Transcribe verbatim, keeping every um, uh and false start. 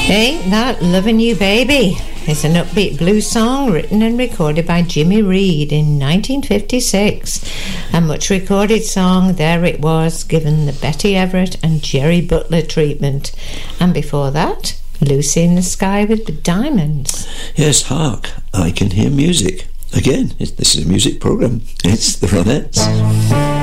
Ain't That Lovin' You Baby is an upbeat blues song written and recorded by Jimmy Reed in nineteen fifty-six. A much recorded song, there it was, given the Betty Everett and Jerry Butler treatment. And before that, Lucy in the Sky with Diamonds. Yes, hark, I can hear music. Again, this is a music programme. It's the Ronettes.